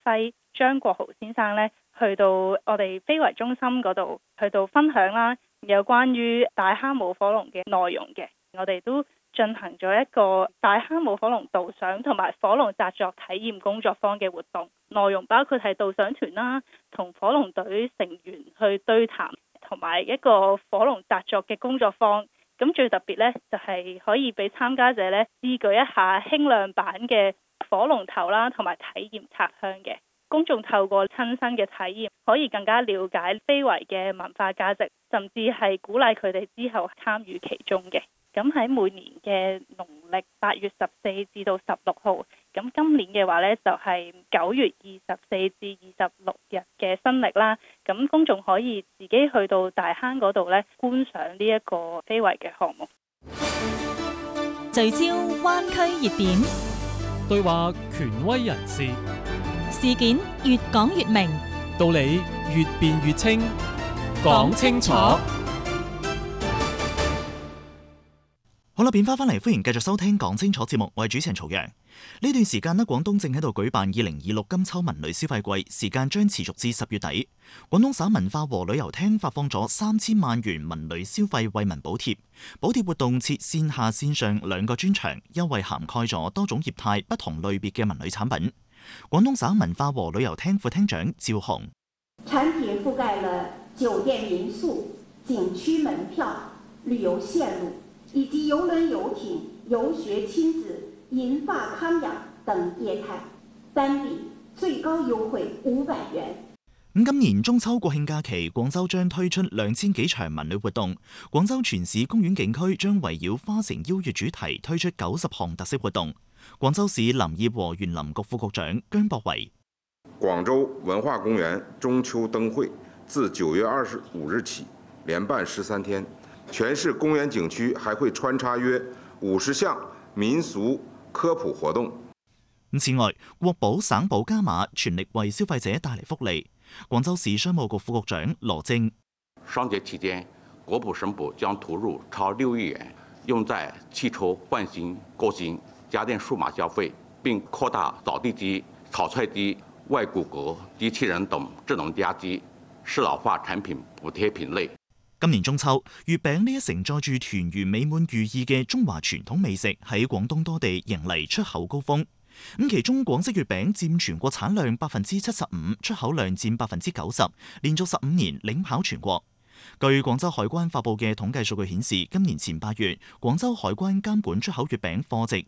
西張國豪先生呢，去到我哋非遺中心嗰度，去到分享啦，有關於大坑舞火龍嘅內容嘅。我哋都進行咗一個大坑舞火龍導賞同埋火龍紮作體驗工作坊嘅活動，內容包括係導賞團啦，同火龍隊成員去對談，同埋一個火龍紮作嘅工作坊。咁最特別呢，就係可以俾參加者呢試舉一下輕量版嘅火龍頭啦，同埋體驗拆香嘅。公眾透過親身嘅體驗，可以更加了解非遺嘅文化價值，甚至係鼓勵佢哋之後參與其中嘅。咁喺每年嘅農曆8月14至到16號，咁今年嘅話呢，就係9月24至26日嘅新曆啦。咁公眾可以自己去到大坑嗰度呢，觀賞呢一個非遺嘅項目。 聚焦灣區熱點， 對話權威人士， 事件越講越明， 道理越辯越清，講清楚。 好啦，變翻嚟，歡迎繼續收聽講清楚節目，我係主持人曹陽。呢段時間呢，廣東正喺度舉辦2026金秋文旅消費季，時間將持續至10月底。廣東省文化和旅遊廳發放咗3000萬元文旅消費惠民補貼，補貼活動設線下線上2個專場，優惠涵蓋咗多種業態不同類別嘅文旅產品。廣東省文化和旅遊廳副廳長趙紅： 產品覆蓋了酒店民宿、景區門票、旅遊線路，以及郵輪遊艇、遊學親子、銀髮康養等業態，單筆最高優惠500元。 今年中秋國慶假期，廣州將推出2000幾場文旅活動。廣州全市公園景區將圍繞花城邀月主題推出90項特色活動。廣州市林業和園林局副局長姜博維： 廣州文化公園中秋燈會自9月25日起連辦13天，全市公園景區還會穿插約50項民俗科普活動。 此外，國保、省保加碼，全力為消費者帶嚟福利。廣州市商務局副局長羅正： 雙節期間，國保、省保將投入超6億元，用在汽車換新購新、家電數碼消費，並擴大掃地機、炒菜機、外骨骼機器人等智能家機適老化產品補貼品類。 今年中秋，月餅呢一承載住團圓美滿寓意嘅中華傳統美食喺廣東多地迎嚟出口高峰。其中廣式月餅佔全國產量75%，出口量佔90%，連續15年領跑全國。據廣州海關發布嘅統計數據顯示，今年前8月，廣州海關監管出口月餅貨值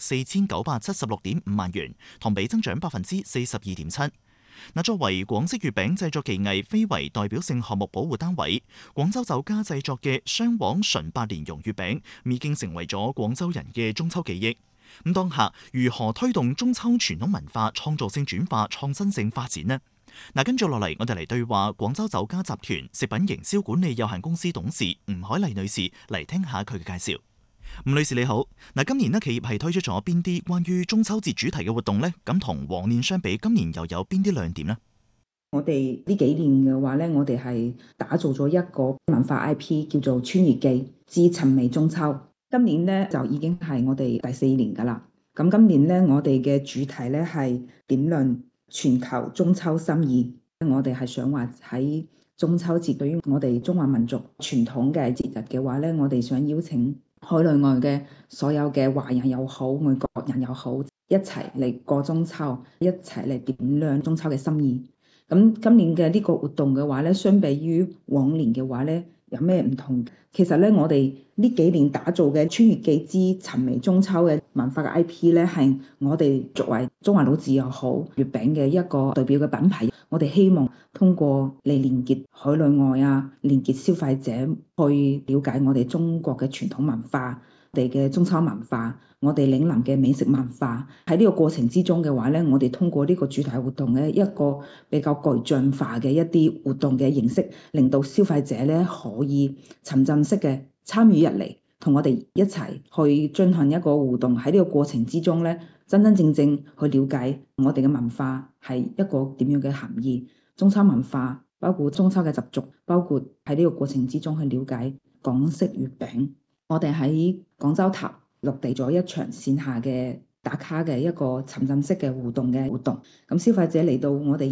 4976.5萬元，同比增長42.7%。作為廣式月餅製作技藝非遺代表性項目保護單位，廣州酒家製作嘅雙黃純百年蓉月餅已經成為咗廣州人嘅中秋記憶。當下如何推動中秋傳統文化創造性轉化、創新性發展呢？跟住落嚟，我哋嚟對話廣州酒家集團食品營銷管理有限公司董事吳凱麗女士，嚟聽下佢嘅介紹。吳女士你好，今年企業係推出咗邊啲關於中秋節主題嘅活動呢？咁同往年相比，今年又有邊啲亮點呢？ 我哋呢幾年嘅話呢，我哋係打造咗一個文化 IP 叫做《川粵記之尋味中秋》。今年呢，就已經係我哋第4年㗎啦。咁今年呢，我哋嘅主題呢係點亮全球中秋心意。我哋係想話喺中秋節對於我哋中華民族傳統嘅節日嘅話呢，我哋想邀請海內外嘅所有嘅華人又好，外國人又好，一齊嚟過中秋，一齊嚟點亮中秋嘅心意。咁今年嘅呢個活動嘅話呢，相比於往年嘅話呢，有咩唔同？其實呢，我哋呢幾年打造嘅《川粵記之尋味中秋》嘅文化嘅 IP 呢，係我哋作為中華老字又好，月餅嘅一個代表嘅品牌。我哋希望通過嚟連結海內外啊，連結消費者去了解我哋中國嘅傳統文化，我哋嘅中秋文化，我哋嶺南嘅美食文化。喺呢個過程之中嘅話呢，我哋通過呢個主題活動嘅一個比較具象化嘅一啲活動嘅形式，令到消費者呢可以沉浸式嘅參與入嚟，同我哋一齊去進行一個互動。喺呢個過程之中呢，真真正正去了解我哋嘅文化係一個點樣嘅含義，中秋文化包括中秋嘅習俗，包括喺呢個過程之中去了解港式月餅。我哋喺廣州塔落地咗一場線下嘅打卡嘅一個沉浸式嘅互動嘅活動。咁消費者嚟到我哋